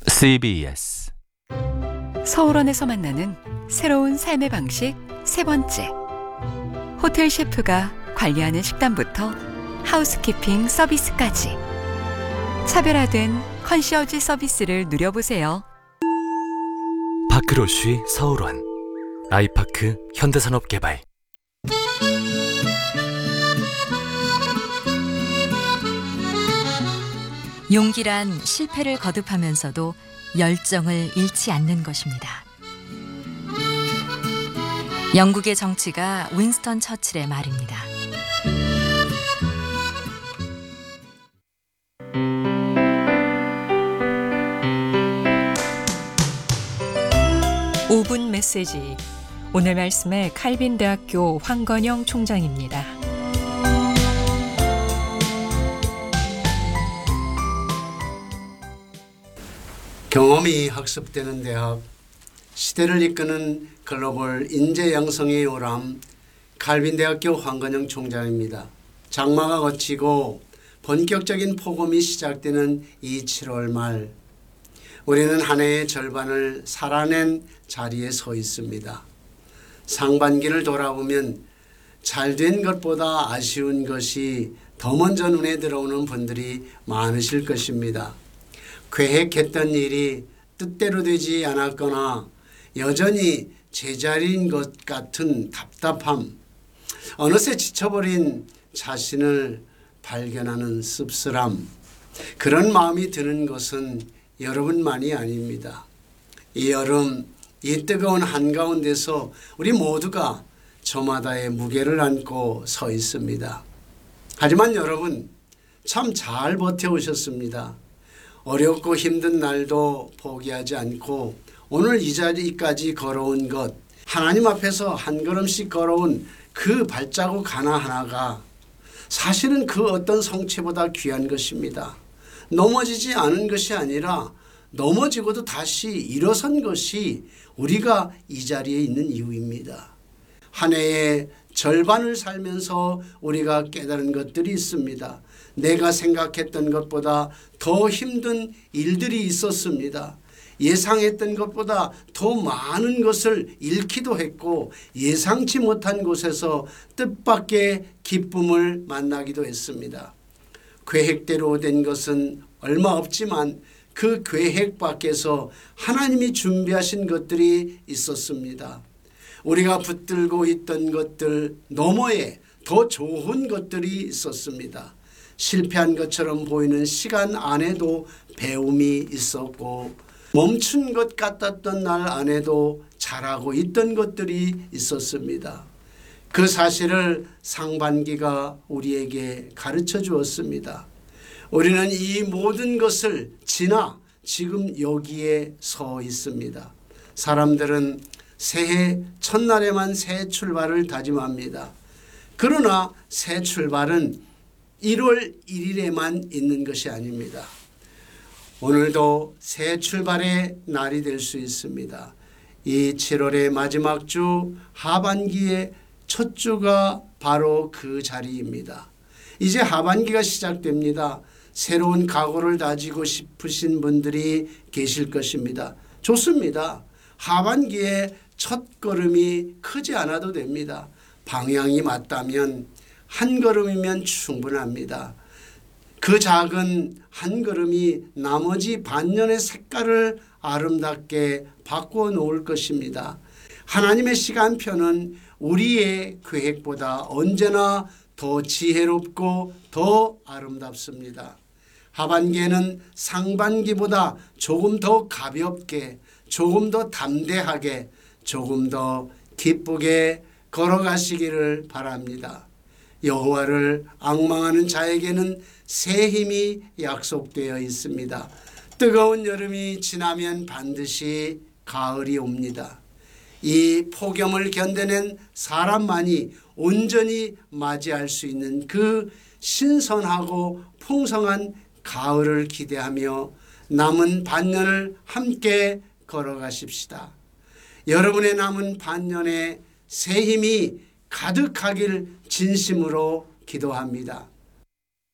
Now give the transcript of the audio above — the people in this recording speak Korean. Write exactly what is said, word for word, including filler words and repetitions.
씨비에스 서울원에서 만나는 새로운 삶의 방식 세 번째. 호텔 셰프가 관리하는 식단부터 하우스키핑 서비스까지 차별화된 컨시어지 서비스를 누려보세요. 파크로쉬 서울원 아이파크 현대산업개발. 용기란 실패를 거듭하면서도 열정을 잃지 않는 것입니다. 영국의 정치가 윈스턴 처칠의 말입니다. 오 분 메시지. 오늘 말씀의 칼빈대학교 황건영 총장입니다. 경험이 학습되는 대학, 시대를 이끄는 글로벌 인재 양성의 오람, 칼빈대학교 황건영 총장입니다. 장마가 거치고 본격적인 폭염이 시작되는 이 칠월 말, 우리는 한 해의 절반을 살아낸 자리에 서 있습니다. 상반기를 돌아보면 잘된 것보다 아쉬운 것이 더 먼저 눈에 들어오는 분들이 많으실 것입니다. 계획했던 일이 뜻대로 되지 않았거나 여전히 제자리인 것 같은 답답함, 어느새 지쳐버린 자신을 발견하는 씁쓸함, 그런 마음이 드는 것은 여러분만이 아닙니다. 이 여름 이 뜨거운 한가운데서 우리 모두가 저마다의 무게를 안고 서 있습니다. 하지만 여러분 참 잘 버텨오셨습니다. 어렵고 힘든 날도 포기하지 않고 오늘 이 자리까지 걸어온 것, 하나님 앞에서 한 걸음씩 걸어온 그 발자국 하나하나가 사실은 그 어떤 성취보다 귀한 것입니다. 넘어지지 않은 것이 아니라 넘어지고도 다시 일어선 것이 우리가 이 자리에 있는 이유입니다. 한 해의 절반을 살면서 우리가 깨달은 것들이 있습니다. 내가 생각했던 것보다 더 힘든 일들이 있었습니다. 예상했던 것보다 더 많은 것을 잃기도 했고 예상치 못한 곳에서 뜻밖의 기쁨을 만나기도 했습니다. 계획대로 된 것은 얼마 없지만 그 계획 밖에서 하나님이 준비하신 것들이 있었습니다. 우리가 붙들고 있던 것들 너머에 더 좋은 것들이 있었습니다. 실패한 것처럼 보이는 시간 안에도 배움이 있었고 멈춘 것 같았던 날 안에도 잘하고 있던 것들이 있었습니다. 그 사실을 상반기가 우리에게 가르쳐 주었습니다. 우리는 이 모든 것을 지나 지금 여기에 서 있습니다. 사람들은 새해 첫날에만 새 출발을 다짐합니다. 그러나 새 출발은 일월 일일에만 있는 것이 아닙니다. 오늘도 새 출발의 날이 될 수 있습니다. 이 칠월의 마지막 주, 하반기의 첫 주가 바로 그 자리입니다. 이제 하반기가 시작됩니다. 새로운 각오를 다지고 싶으신 분들이 계실 것입니다. 좋습니다. 하반기에 첫 걸음이 크지 않아도 됩니다. 방향이 맞다면 한 걸음이면 충분합니다. 그 작은 한 걸음이 나머지 반년의 색깔을 아름답게 바꾸어 놓을 것입니다. 하나님의 시간표는 우리의 계획보다 언제나 더 지혜롭고 더 아름답습니다. 하반기에는 상반기보다 조금 더 가볍게, 조금 더 담대하게, 조금 더 기쁘게 걸어가시기를 바랍니다. 여호와를 앙망하는 자에게는 새 힘이 약속되어 있습니다. 뜨거운 여름이 지나면 반드시 가을이 옵니다. 이 폭염을 견뎌낸 사람만이 온전히 맞이할 수 있는 그 신선하고 풍성한 가을을 기대하며 남은 반년을 함께 걸어가십시다. 여러분의 남은 반년에 새 힘이 가득하길 진심으로 기도합니다.